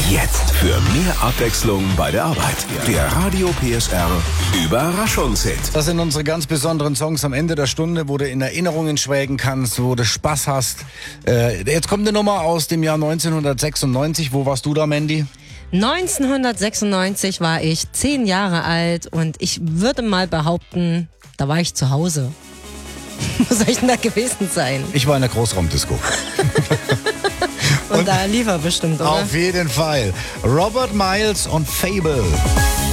Jetzt für mehr Abwechslung bei der Arbeit. Der Radio PSR Überraschungshit. Das sind unsere ganz besonderen Songs am Ende der Stunde, wo du in Erinnerungen schwelgen kannst, wo du Spaß hast. Jetzt kommt eine Nummer aus dem Jahr 1996. Wo warst du da, Mandy? 1996 war ich 10 Jahre alt und ich würde mal behaupten, da war ich zu Hause. Wo soll ich denn da gewesen sein? Ich war in der Großraumdisco. Und da lief er bestimmt, oder? Auf jeden Fall. Robert Miles und Fable.